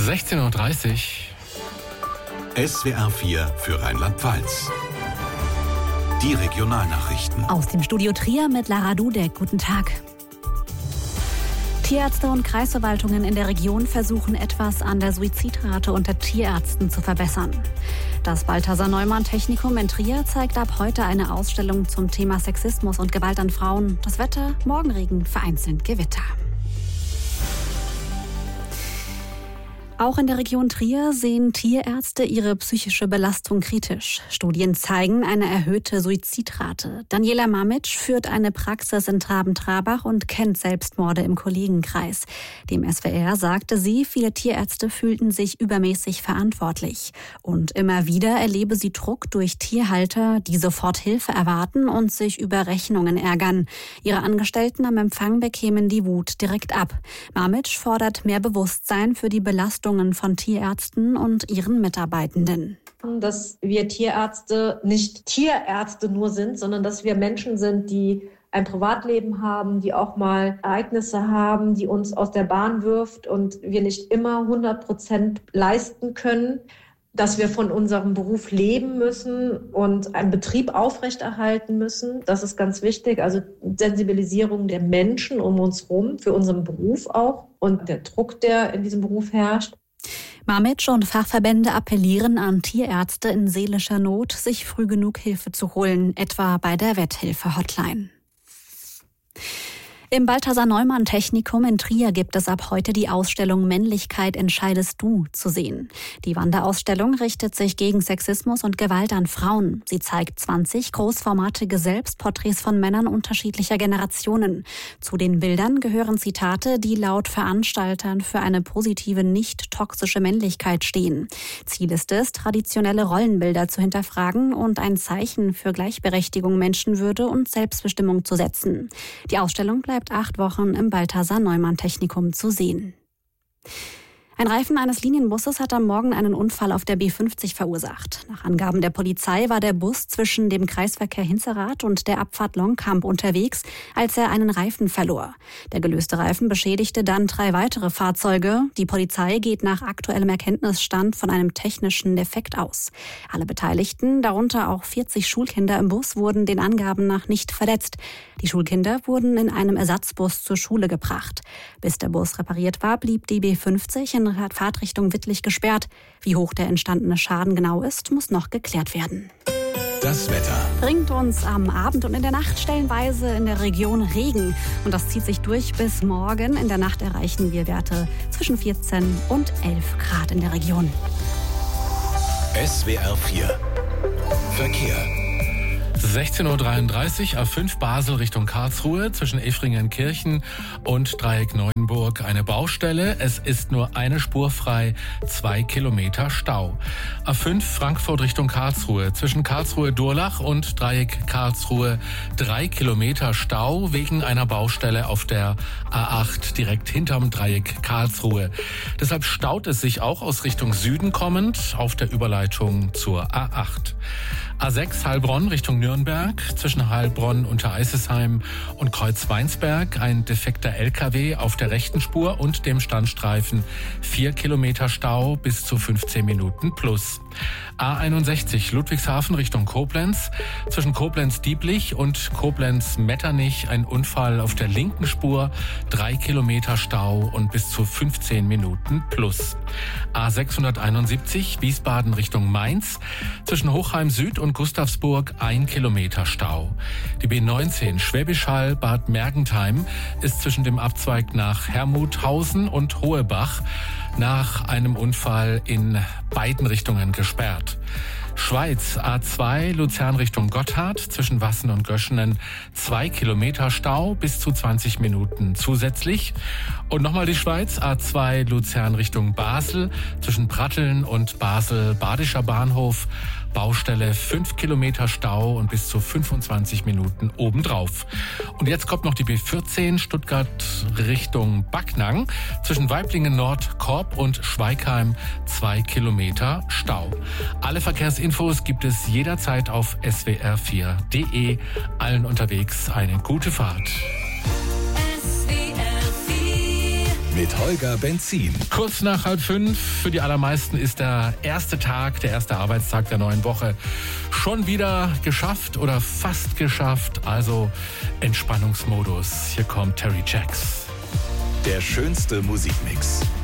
16:30 Uhr. SWR 4 für Rheinland-Pfalz. Die Regionalnachrichten. Aus dem Studio Trier mit Lara Dudek. Guten Tag. Tierärzte und Kreisverwaltungen in der Region versuchen etwas an der Suizidrate unter Tierärzten zu verbessern. Das Balthasar-Neumann-Technikum in Trier zeigt ab heute eine Ausstellung zum Thema Sexismus und Gewalt an Frauen. Das Wetter: Morgenregen, vereinzelt Gewitter. Auch in der Region Trier sehen Tierärzte ihre psychische Belastung kritisch. Studien zeigen eine erhöhte Suizidrate. Daniela Mamitsch führt eine Praxis in Traben-Trabach und kennt Selbstmorde im Kollegenkreis. Dem SWR sagte sie, viele Tierärzte fühlten sich übermäßig verantwortlich. Und immer wieder erlebe sie Druck durch Tierhalter, die sofort Hilfe erwarten und sich über Rechnungen ärgern. Ihre Angestellten am Empfang bekämen die Wut direkt ab. Mamitsch fordert mehr Bewusstsein für die Belastung von Tierärzten und ihren Mitarbeitenden. Dass wir Tierärzte nicht Tierärzte nur sind, sondern dass wir Menschen sind, die ein Privatleben haben, die auch mal Ereignisse haben, die uns aus der Bahn wirft und wir nicht immer 100% leisten können, dass wir von unserem Beruf leben müssen und einen Betrieb aufrechterhalten müssen. Das ist ganz wichtig. Also Sensibilisierung der Menschen um uns herum, für unseren Beruf auch und der Druck, der in diesem Beruf herrscht. Mamitsch und Fachverbände appellieren an Tierärzte in seelischer Not, sich früh genug Hilfe zu holen, etwa bei der Wetthilfe-Hotline. Im Balthasar-Neumann-Technikum in Trier gibt es ab heute die Ausstellung Männlichkeit entscheidest du zu sehen. Die Wanderausstellung richtet sich gegen Sexismus und Gewalt an Frauen. Sie zeigt 20 großformatige Selbstporträts von Männern unterschiedlicher Generationen. Zu den Bildern gehören Zitate, die laut Veranstaltern für eine positive, nicht toxische Männlichkeit stehen. Ziel ist es, traditionelle Rollenbilder zu hinterfragen und ein Zeichen für Gleichberechtigung, Menschenwürde und Selbstbestimmung zu setzen. Die Ausstellung bleibt 8 Wochen im Balthasar-Neumann-Technikum zu sehen. Ein Reifen eines Linienbusses hat am Morgen einen Unfall auf der B50 verursacht. Nach Angaben der Polizei war der Bus zwischen dem Kreisverkehr Hinzerath und der Abfahrt Longkamp unterwegs, als er einen Reifen verlor. Der gelöste Reifen beschädigte dann 3 weitere Fahrzeuge. Die Polizei geht nach aktuellem Erkenntnisstand von einem technischen Defekt aus. Alle Beteiligten, darunter auch 40 Schulkinder im Bus, wurden den Angaben nach nicht verletzt. Die Schulkinder wurden in einem Ersatzbus zur Schule gebracht. Bis der Bus repariert war, blieb die B50 in Fahrtrichtung Wittlich gesperrt. Wie hoch der entstandene Schaden genau ist, muss noch geklärt werden. Das Wetter bringt uns am Abend und in der Nacht stellenweise in der Region Regen. Und das zieht sich durch bis morgen. In der Nacht erreichen wir Werte zwischen 14 und 11 Grad in der Region. SWR 4 Verkehr. 16:33 Uhr, A5 Basel Richtung Karlsruhe, zwischen Efringenkirchen und Dreieck Neuenburg eine Baustelle. Es ist nur eine Spur frei, 2 Kilometer Stau. A5 Frankfurt Richtung Karlsruhe, zwischen Karlsruhe-Durlach und Dreieck Karlsruhe 3 Kilometer Stau wegen einer Baustelle auf der A8 direkt hinterm Dreieck Karlsruhe. Deshalb staut es sich auch aus Richtung Süden kommend auf der Überleitung zur A8. A6 Heilbronn Richtung Nürnberg, zwischen Heilbronn unter Eisesheim und Kreuz-Weinsberg ein defekter LKW auf der rechten Spur und dem Standstreifen 4 Kilometer Stau bis zu 15 Minuten plus. A61 Ludwigshafen Richtung Koblenz, zwischen Koblenz-Dieblich und Koblenz-Metternich ein Unfall auf der linken Spur, 3 Kilometer Stau und bis zu 15 Minuten plus. A671 Wiesbaden Richtung Mainz, zwischen Hochheim Süd und Gustavsburg 1 Kilometer Stau. Die B19 Schwäbisch Hall Bad Mergentheim ist zwischen dem Abzweig nach Hermuthausen und Hohebach nach einem Unfall in beiden Richtungen gesperrt. Schweiz A2 Luzern Richtung Gotthard, zwischen Wassen und Göschenen 2 Kilometer Stau bis zu 20 Minuten zusätzlich. Und nochmal die Schweiz A2 Luzern Richtung Basel, zwischen Pratteln und Basel Badischer Bahnhof Baustelle 5 Kilometer Stau und bis zu 25 Minuten obendrauf. Und jetzt kommt noch die B14 Stuttgart Richtung Backnang, zwischen Waiblingen Nord, Korb und Schweigheim 2 Kilometer Stau. Alle Verkehrsinfos gibt es jederzeit auf swr4.de. Allen unterwegs eine gute Fahrt. SWR 4 mit Holger Benzin. Kurz nach 4:30. Für die allermeisten ist der erste Arbeitstag der neuen Woche schon wieder geschafft oder fast geschafft. Also Entspannungsmodus. Hier kommt Terry Jacks. Der schönste Musikmix.